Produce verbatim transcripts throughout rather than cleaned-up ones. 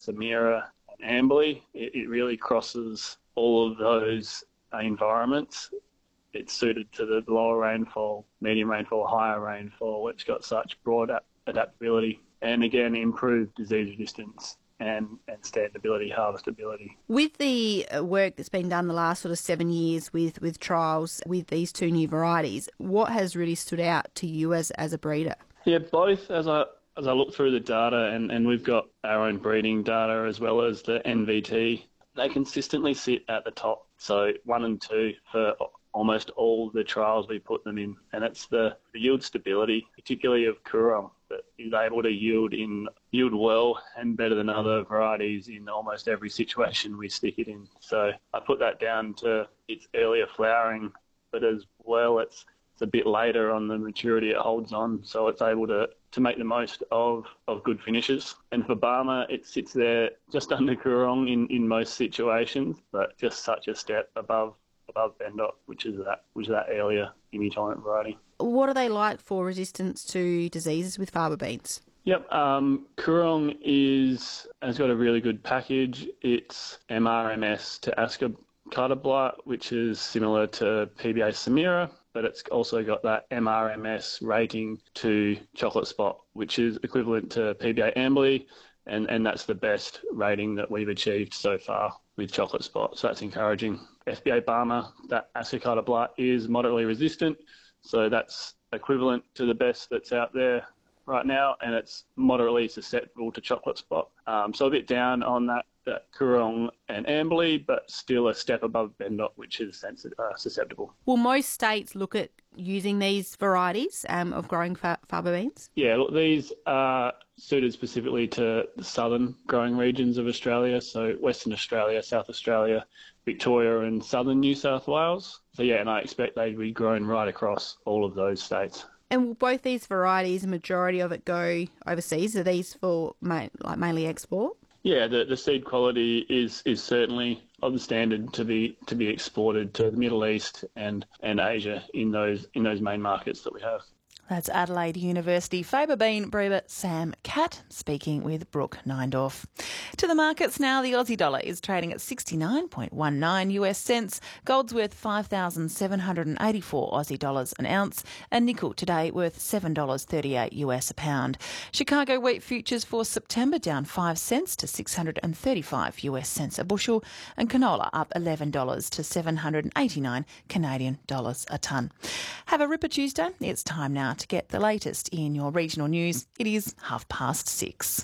Samira, and Ambly. It, it really crosses all of those environments. It's suited to the lower rainfall, medium rainfall, higher rainfall. It's got such broad adaptability and, again, improved disease resistance and, and standability, harvestability. With the work that's been done the last sort of seven years with, with trials with these two new varieties, what has really stood out to you as, as a breeder? Yeah, both. As I as I look through the data, and, and we've got our own breeding data as well as the N V T, they consistently sit at the top. So one and two for almost all the trials we put them in, and it's the, the yield stability, particularly of Coorong, that is able to yield in yield well and better than other varieties in almost every situation we stick it in. So I put that down to its earlier flowering, but as well it's it's a bit later on the maturity it holds on, so it's able to, to make the most of, of good finishes. And for Barmer, it sits there just under Coorong in, in most situations, but just such a step above above Bendot, which is that which is that earlier imitolerant variety. What are they like for resistance to diseases with faba beans? Yep, um, Coorong is has got a really good package. It's M R M S to Ascochyta blight, which is similar to P B A Samira, but it's also got that M R M S rating to chocolate spot, which is equivalent to P B A Ambly, and, and that's the best rating that we've achieved so far with chocolate spot, so that's encouraging. F B A Barmer, that Ascochyta blight is moderately resistant, so that's equivalent to the best that's out there right now, and it's moderately susceptible to chocolate spot. Um, so a bit down on that, that Coorong and Ambly, but still a step above Bendot, which is sensitive, uh, susceptible. Will most states look at using these varieties um, of growing fa- faba beans? Yeah, look, these are suited specifically to the southern growing regions of Australia, so Western Australia, South Australia, Victoria and southern New South Wales. So yeah, and I expect they'd be grown right across all of those states. And will both these varieties, a majority of it go overseas? Are these for ma- like mainly export? Yeah, the, the seed quality is, is certainly of the standard to be to be exported to the Middle East and, and Asia in those in those main markets that we have. That's Adelaide University faba bean breeder Sam Catt speaking with Brooke Neindorf. To the markets now, the Aussie dollar is trading at sixty-nine point one nine US cents, gold's worth five thousand seven hundred eighty-four Aussie dollars an ounce, and nickel today worth seven dollars thirty-eight US a pound. Chicago wheat futures for September down five cents to six hundred thirty-five US cents a bushel, and canola up eleven dollars to seven hundred eighty-nine Canadian dollars a tonne. Have a ripper Tuesday. It's time now to get the latest in your regional news. It is half past six.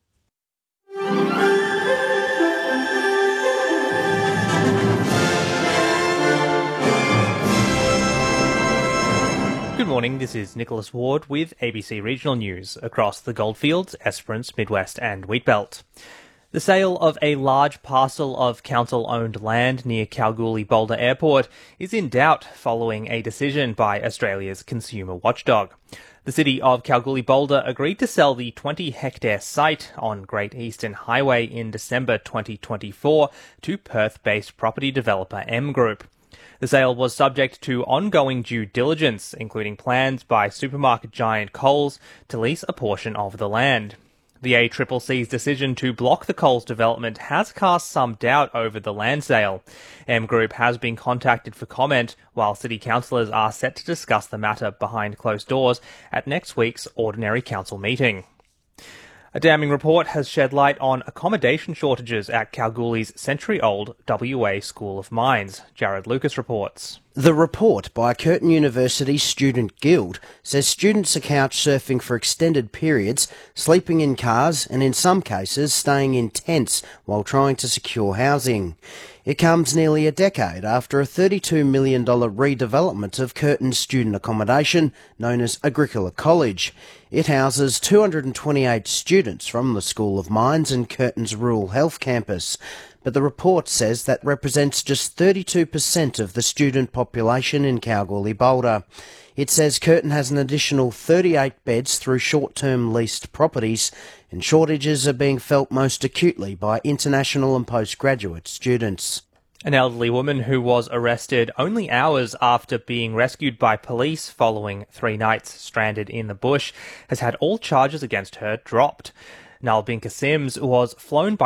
Good morning, this is Nicholas Ward with A B C Regional News across the Goldfields, Esperance, Midwest and Wheatbelt. The sale of a large parcel of council-owned land near Kalgoorlie-Boulder Airport is in doubt following a decision by Australia's consumer watchdog. The city of Kalgoorlie-Boulder agreed to sell the twenty-hectare site on Great Eastern Highway in December twenty twenty-four to Perth-based property developer M Group. The sale was subject to ongoing due diligence, including plans by supermarket giant Coles to lease a portion of the land. The A C C C's decision to block the Coles development has cast some doubt over the land sale. M Group has been contacted for comment, while city councillors are set to discuss the matter behind closed doors at next week's ordinary council meeting. A damning report has shed light on accommodation shortages at Kalgoorlie's century-old W A School of Mines. Jared Lucas reports. The report by Curtin University's Student Guild says students are couch surfing for extended periods, sleeping in cars and in some cases staying in tents while trying to secure housing. It comes nearly a decade after a thirty-two million dollars redevelopment of Curtin's student accommodation known as Agricola College. It houses two hundred twenty-eight students from the School of Mines and Curtin's Rural Health Campus, but the report says that represents just thirty-two percent of the student population in Kalgoorlie-Boulder. It says Curtin has an additional thirty-eight beds through short-term leased properties, and shortages are being felt most acutely by international and postgraduate students. An elderly woman who was arrested only hours after being rescued by police following three nights stranded in the bush has had all charges against her dropped. Nalbinka Sims was flown by